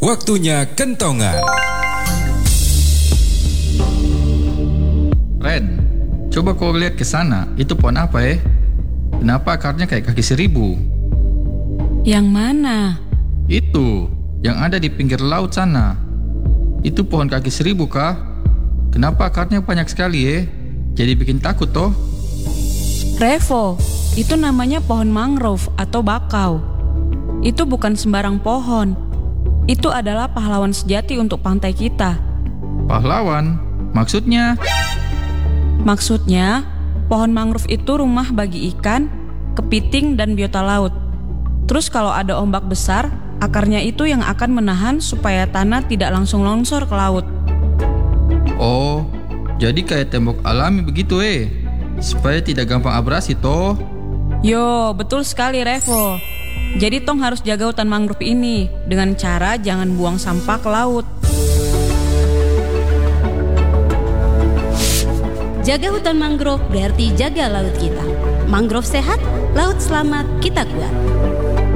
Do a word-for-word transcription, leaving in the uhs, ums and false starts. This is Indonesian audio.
Waktunya kentongan. Ren, coba kau lihat ke sana. Itu pohon apa eh? Kenapa akarnya kayak kaki seribu? Yang mana? Itu, yang ada di pinggir laut sana. Itu pohon kaki seribu kah? Kenapa akarnya banyak sekali eh? Jadi bikin takut toh. Revo, itu namanya pohon mangrove atau bakau. Itu bukan sembarang pohon. Itu adalah pahlawan sejati untuk pantai kita. Pahlawan? Maksudnya? Maksudnya, pohon mangrove itu rumah bagi ikan, kepiting, dan biota laut. Terus kalau ada ombak besar, akarnya itu yang akan menahan supaya tanah tidak langsung longsor ke laut. Oh, jadi kayak tembok alami begitu eh? Supaya tidak gampang abrasi toh. Yo, betul sekali Revo. Jadi tong harus jaga hutan mangrove ini dengan cara jangan buang sampah ke laut. Jaga hutan mangrove berarti jaga laut kita. Mangrove sehat, laut selamat, kita kuat.